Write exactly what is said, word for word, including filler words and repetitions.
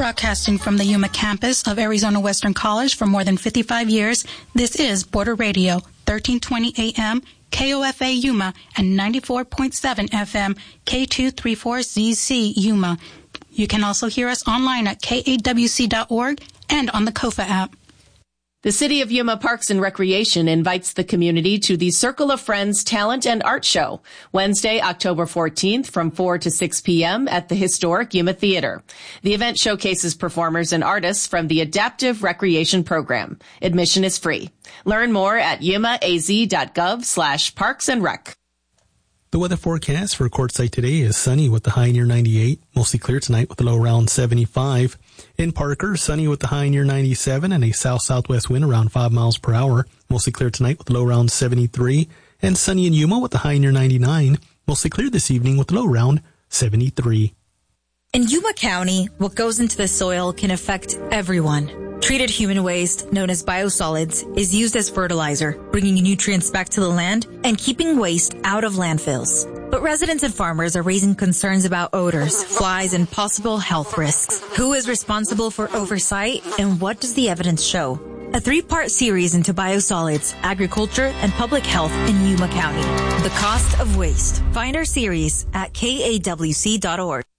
Broadcasting from the Yuma campus of Arizona Western College for more than fifty-five years, this is Border Radio, thirteen twenty A M, K O F A Yuma, and ninety-four point seven F M, K two thirty-four Z C Yuma. You can also hear us online at K A W C dot org and on the KOFA app. The City of Yuma Parks and Recreation invites the community to the Circle of Friends Talent and Art Show, Wednesday, October fourteenth from four to six p.m. at the historic Yuma Theater. The event showcases performers and artists from the Adaptive Recreation Program. Admission is free. Learn more at yumaaz.gov slash parks and rec. The weather forecast for Quartzsite today is sunny with the high near ninety-eight, mostly clear tonight with a low around seventy-five. In Parker, sunny with the high near ninety-seven and a south-southwest wind around five miles per hour, mostly clear tonight with a low around seventy-three. And sunny in Yuma with the high near ninety-nine, mostly clear this evening with a low around seventy-three. In Yuma County, what goes into the soil can affect everyone. Treated human waste, known as biosolids, is used as fertilizer, bringing nutrients back to the land and keeping waste out of landfills. But residents and farmers are raising concerns about odors, flies, and possible health risks. Who is responsible for oversight, and what does the evidence show? A three-part series into biosolids, agriculture, and public health in Yuma County. The Cost of Waste. Find our series at K A W C dot org.